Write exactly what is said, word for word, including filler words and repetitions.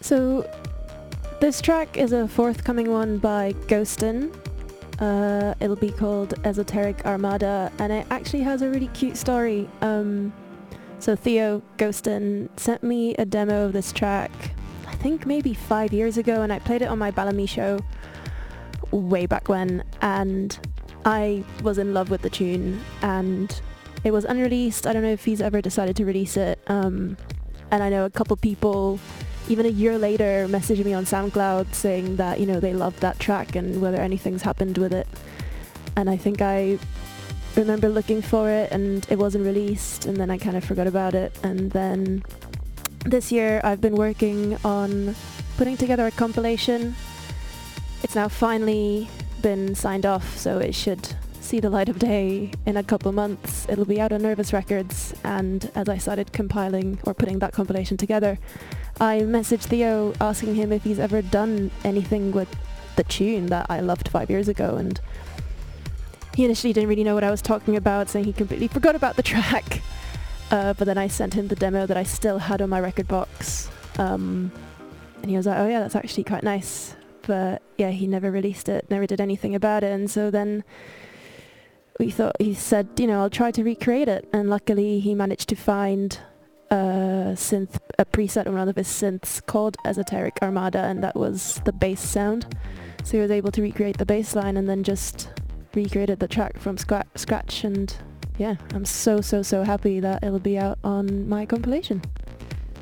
So this track is a forthcoming one by Ghostin. Uh, it'll be called Esoteric Armada, and it actually has a really cute story. Um, so Theo Ghostin sent me a demo of this track, I think maybe five years ago, and I played it on my Bellamy show way back when, and I was in love with the tune, and it was unreleased. I don't know if he's ever decided to release it, um, and I know a couple people even a year later messaged me on SoundCloud saying that, you know, they loved that track and whether anything's happened with it. And I think I remember looking for it and it wasn't released, and then I kind of forgot about it. And then this year I've been working on putting together a compilation. It's now finally been signed off, so it should see the light of day in a couple months. It'll be out on Nervous Records, and as I started compiling or putting that compilation together, I messaged Theo asking him if he's ever done anything with the tune that I loved five years ago, and he initially didn't really know what I was talking about, saying he completely forgot about the track. Uh, but then I sent him the demo that I still had on my record box, um, and he was like, oh yeah, that's actually quite nice. But yeah, he never released it, never did anything about it, and so then we thought, he said, you know, I'll try to recreate it, and luckily he managed to find a synth, a preset on one of his synths called Esoteric Armada, and that was the bass sound. So he was able to recreate the bass line and then just recreated the track from scra- scratch, and yeah, I'm so, so, so happy that it'll be out on my compilation.